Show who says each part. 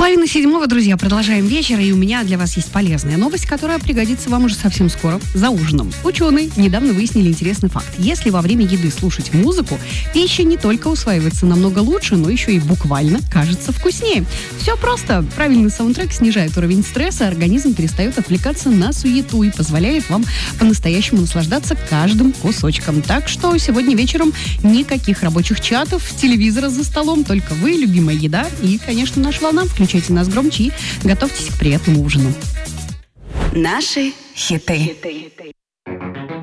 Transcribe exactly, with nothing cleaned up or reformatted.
Speaker 1: Половина седьмого, друзья, продолжаем вечер, и у меня для вас есть полезная новость, которая пригодится вам уже совсем скоро, за ужином. Ученые недавно выяснили интересный факт. Если во время еды слушать музыку, пища не только усваивается намного лучше, но еще и буквально кажется вкуснее. Все просто. Правильный саундтрек снижает уровень стресса, организм перестает отвлекаться на суету и позволяет вам по-настоящему наслаждаться каждым кусочком. Так что сегодня вечером никаких рабочих чатов, телевизора за столом, только вы, любимая еда и, конечно, наша волна. Включайте нас громче и готовьтесь к приятному ужину.
Speaker 2: Наши хиты.